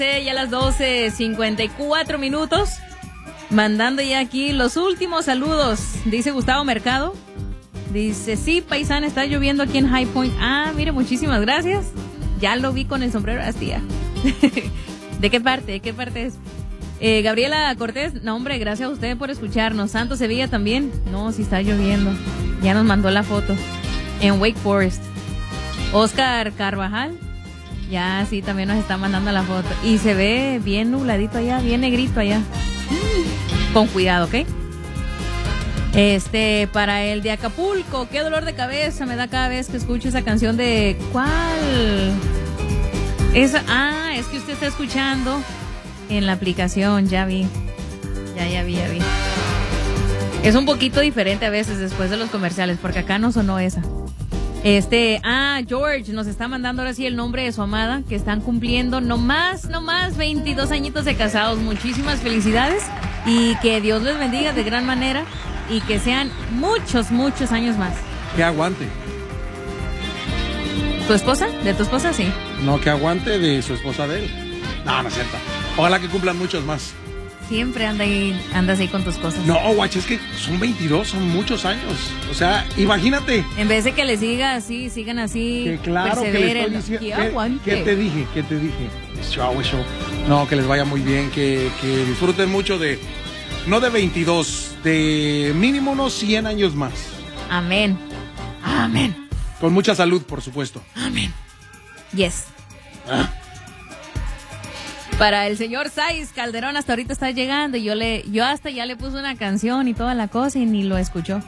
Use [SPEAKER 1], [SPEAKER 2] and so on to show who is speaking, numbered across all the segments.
[SPEAKER 1] Ya las 12:54 minutos. Mandando ya aquí los últimos saludos. Dice Gustavo Mercado. Dice, sí, paisana, está lloviendo aquí en High Point. Ah, mire, muchísimas gracias. Ya lo vi con el sombrero astilla. ¿De qué parte? ¿De qué parte es? Gabriela Cortés, no hombre, gracias a usted por escucharnos. Santos Sevilla también. No, sí está lloviendo. Ya nos mandó la foto. En Wake Forest. Oscar Carvajal. Ya, sí, también nos está mandando la foto. Y se ve bien nubladito allá, bien negrito allá. Con cuidado, ¿ok? Para el de Acapulco, qué dolor de cabeza me da cada vez que escucho esa canción de... ¿Cuál? Es que usted está escuchando en la aplicación, ya vi. Ya vi. Es un poquito diferente a veces después de los comerciales, porque acá no sonó esa. George nos está mandando ahora sí el nombre de su amada, que están cumpliendo no más 22 añitos de casados. Muchísimas felicidades y que Dios les bendiga de gran manera y que sean muchos años más.
[SPEAKER 2] Que aguante.
[SPEAKER 1] ¿Tu esposa? ¿De tu esposa? Sí.
[SPEAKER 2] No, que aguante de su esposa de él. No es cierto. Ojalá que cumplan muchos más.
[SPEAKER 1] Siempre andas ahí con tus cosas.
[SPEAKER 2] No, guacha, es que son 22, son muchos años. O sea, imagínate.
[SPEAKER 1] En vez de que les sigan así,
[SPEAKER 2] que claro,
[SPEAKER 1] perseveren.
[SPEAKER 2] ¿Qué te dije? Show. No, que les vaya muy bien, que disfruten mucho no de 22, de mínimo unos 100 años más.
[SPEAKER 1] Amén.
[SPEAKER 2] Con mucha salud, por supuesto.
[SPEAKER 1] Amén. Yes. Para el señor Saiz Calderón, hasta ahorita está llegando y yo hasta ya le puse una canción y toda la cosa y ni lo escuchó.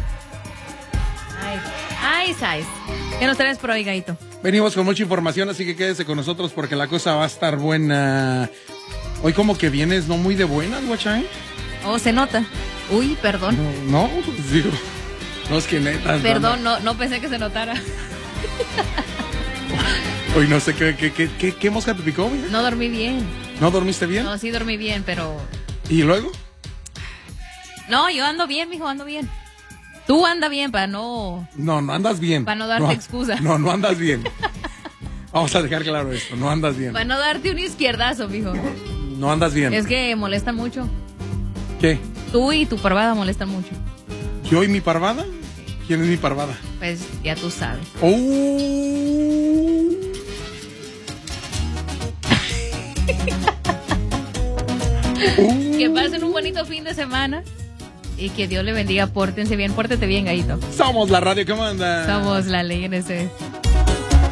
[SPEAKER 1] Ay, Saiz. ¿Qué nos traes por hoy, Gaito?
[SPEAKER 2] Venimos con mucha información, así que quédese con nosotros porque la cosa va a estar buena. Hoy como que vienes no muy de buenas, guacha, ¿eh?
[SPEAKER 1] Oh, se nota. Uy, perdón.
[SPEAKER 2] No, digo, no es que neta.
[SPEAKER 1] Perdón, no pensé que se notara.
[SPEAKER 2] Hoy no sé qué mosca te picó, mija.
[SPEAKER 1] No dormí bien.
[SPEAKER 2] ¿No dormiste bien?
[SPEAKER 1] No, sí dormí bien, pero...
[SPEAKER 2] ¿Y luego?
[SPEAKER 1] No, yo ando bien, mijo, ando bien. Tú anda bien para no...
[SPEAKER 2] No andas bien.
[SPEAKER 1] Para no darte excusa.
[SPEAKER 2] No andas bien. Vamos a dejar claro esto, no andas bien.
[SPEAKER 1] Para no darte un izquierdazo, mijo.
[SPEAKER 2] No andas bien.
[SPEAKER 1] Es que molestan mucho.
[SPEAKER 2] ¿Qué?
[SPEAKER 1] Tú y tu parvada molestan mucho.
[SPEAKER 2] ¿Yo y mi parvada? ¿Quién es mi parvada?
[SPEAKER 1] Pues ya tú sabes. Que pasen un bonito fin de semana y que Dios le bendiga. Pórtense bien, pórtete bien, Gaito.
[SPEAKER 2] Somos la radio que manda.
[SPEAKER 1] Somos la ley en ese.